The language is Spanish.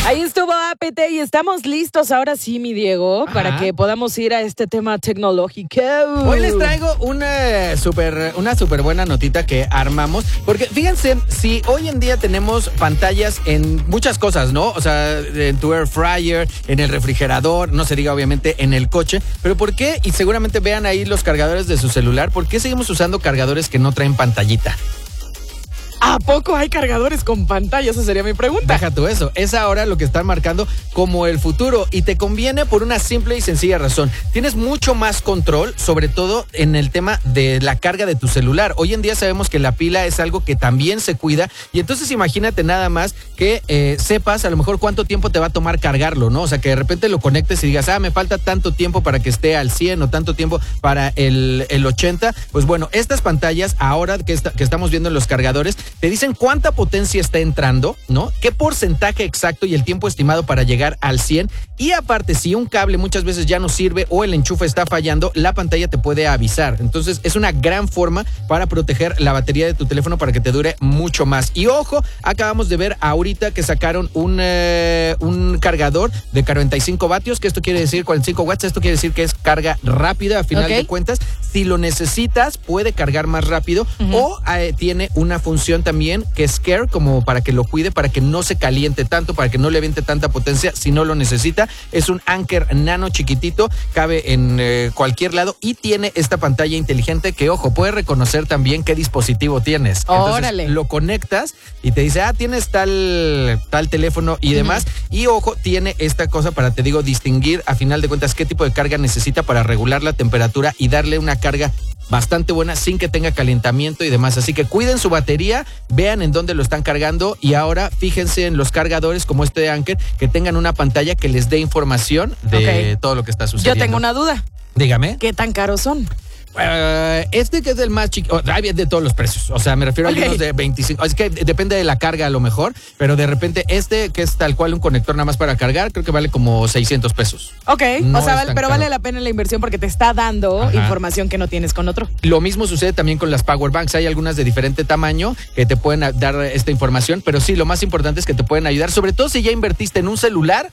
Ahí estuvo APT y estamos listos ahora sí, mi Diego, para que podamos ir a este tema tecnológico. Hoy les traigo una súper buena notita que armamos, porque fíjense, si hoy en día tenemos pantallas en muchas cosas, ¿no? O sea, en tu air fryer, en el refrigerador, no se diga obviamente en el coche, pero ¿por qué? Y seguramente vean ahí los cargadores de su celular, ¿por qué seguimos usando cargadores que no traen pantallita? ¿A poco hay cargadores con pantalla? Esa sería mi pregunta. Deja tú eso. Es ahora lo que están marcando como el futuro y te conviene por una simple y sencilla razón. Tienes mucho más control, sobre todo en el tema de la carga de tu celular. Hoy en día sabemos que la pila es algo que también se cuida y entonces imagínate nada más que sepas a lo mejor cuánto tiempo te va a tomar cargarlo, ¿no? O sea, que de repente lo conectes y digas, me falta tanto tiempo para que esté al 100 o tanto tiempo para el 80. Pues bueno, estas pantallas ahora que estamos viendo en los cargadores te dicen cuánta potencia está entrando, ¿no? Qué porcentaje exacto y el tiempo estimado para llegar al 100. Y aparte, si un cable muchas veces ya no sirve o el enchufe está fallando, la pantalla te puede avisar. Entonces, es una gran forma para proteger la batería de tu teléfono para que te dure mucho más. Y ojo, acabamos de ver ahorita que sacaron un cargador de 45 vatios, que esto quiere decir 45 watts, esto quiere decir que es carga rápida a final de cuentas. Si lo necesitas, puede cargar más rápido o tiene una función también que es Care, como para que lo cuide, para que no se caliente tanto, para que no le aviente tanta potencia si no lo necesita. Es un Anker Nano chiquitito, cabe en cualquier lado y tiene esta pantalla inteligente que, ojo, puede reconocer también qué dispositivo tienes. Entonces, órale, lo conectas y te dice, tienes tal teléfono y demás. Y ojo, tiene esta cosa para, te digo, distinguir a final de cuentas qué tipo de carga necesita para regular la temperatura y darle una carga bastante buena sin que tenga calentamiento y demás. Así que cuiden su batería, vean en dónde lo están cargando y ahora fíjense en los cargadores como este de Anker que tengan una pantalla que les dé información de todo lo que está sucediendo. Yo tengo una duda. Dígame. ¿Qué tan caros son? Este que es el más chiquito, hay de todos los precios, o sea, me refiero a algunos de 25, es que depende de la carga a lo mejor, pero de repente este que es tal cual un conector nada más para cargar, creo que vale como 600 pesos. Ok, no, o sea, pero vale la pena la inversión porque te está dando información que no tienes con otro. Lo mismo sucede también con las power banks, hay algunas de diferente tamaño que te pueden dar esta información, pero sí, lo más importante es que te pueden ayudar, sobre todo si ya invertiste en un celular